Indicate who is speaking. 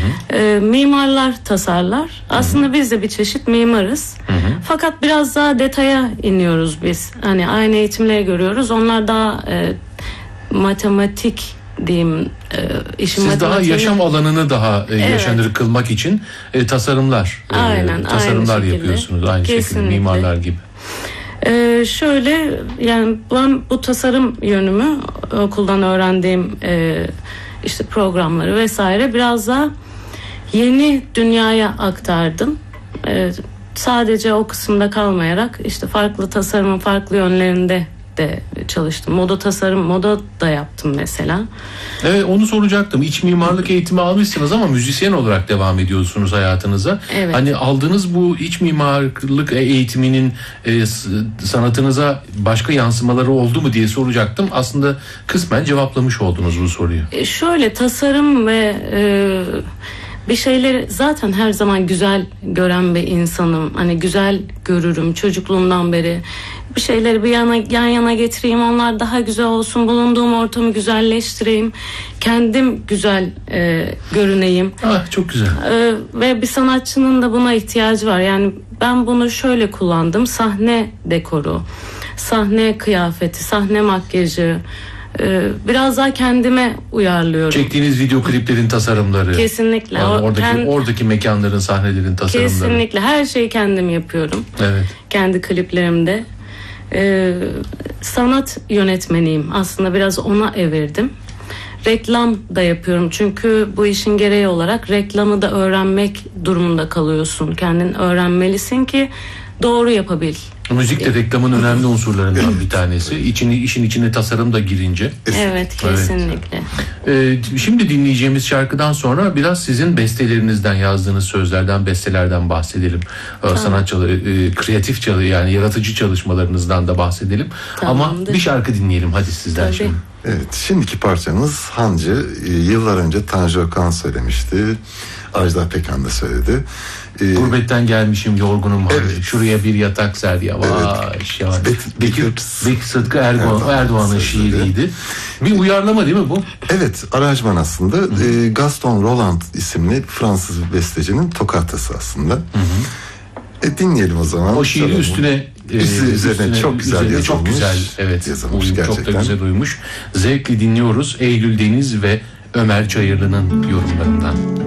Speaker 1: Mimarlar tasarlar. Aslında biz de bir çeşit mimarız. Fakat biraz daha detaya iniyoruz biz. Hani aynı eğitimleri görüyoruz. Onlar daha matematik diyeyim.
Speaker 2: Siz daha yaşam alanını daha yaşanır kılmak için tasarımlar yapıyorsunuz. Aynı şekilde mimarlar gibi.
Speaker 1: Şöyle, yani ben bu tasarım yönümü okuldan öğrendiğim işte programları vesaire biraz daha yeni dünyaya aktardım. Sadece o kısımda kalmayarak işte farklı tasarımın farklı yönlerinde de çalıştım. Moda da yaptım mesela.
Speaker 2: Evet, onu soracaktım. İç mimarlık eğitimi almışsınız ama müzisyen olarak devam ediyorsunuz hayatınıza.
Speaker 1: Evet.
Speaker 2: Hani aldığınız bu iç mimarlık eğitiminin sanatınıza başka yansımaları oldu mu diye soracaktım. Aslında kısmen cevaplamış oldunuz bu soruyu.
Speaker 1: Şöyle, tasarım ve bir şeyleri zaten her zaman güzel gören bir insanım. Hani güzel görürüm çocukluğumdan beri. Bir şeyleri yan yana getireyim, onlar daha güzel olsun, bulunduğum ortamı güzelleştireyim, kendim güzel görüneyim.
Speaker 2: Çok güzel.
Speaker 1: Ve bir sanatçının da buna ihtiyacı var. Yani ben bunu şöyle kullandım: sahne dekoru, sahne kıyafeti, sahne makyajı. Biraz daha kendime uyarlıyorum.
Speaker 2: Çektiğiniz video kliplerin tasarımları.
Speaker 1: Kesinlikle.
Speaker 2: Oradaki mekanların, sahnelerin tasarımları.
Speaker 1: Kesinlikle. Her şeyi kendim yapıyorum.
Speaker 2: Evet.
Speaker 1: Kendi kliplerimde. Sanat yönetmeniyim. Aslında biraz ona evirdim. Reklam da yapıyorum. Çünkü bu işin gereği olarak reklamı da öğrenmek durumunda kalıyorsun. Kendin öğrenmelisin ki doğru yapabil.
Speaker 2: Müzik de reklamın önemli unsurlarından bir tanesi. İşin içine tasarım da girince.
Speaker 1: Evet, kesinlikle.
Speaker 2: Evet. Şimdi dinleyeceğimiz şarkıdan sonra biraz sizin bestelerinizden, yazdığınız sözlerden, bestelerden bahsedelim. Tamam. Kreatif yani yaratıcı çalışmalarınızdan da bahsedelim. Tamamdır. Ama bir şarkı dinleyelim hadi sizden. Tabii. Şimdi.
Speaker 3: Evet, şimdiki parçamız Hancı. Yıllar önce Tanju Okan söylemişti. Ajda Pekkan da söyledi.
Speaker 2: Gurbetten gelmişim yorgunum. Evet. Şuraya bir yatak ser yavaş yavaş. Bekir Sıtkı Erdoğan'ın şiiriydi. Bir uyarlama değil mi bu?
Speaker 3: Evet, aranjman aslında. Gaston Roland isimli Fransız bestecinin tokatası aslında. Dinleyelim o zaman.
Speaker 2: O şiiri üzerine
Speaker 3: çok güzel yazılmış.
Speaker 2: Çok güzel, evet.
Speaker 3: Yazılmış gerçekten.
Speaker 2: Çok da güzel uymuş. Zevkle dinliyoruz. Eylül Deniz ve Ömer Çayırlı'nın yorumlarından.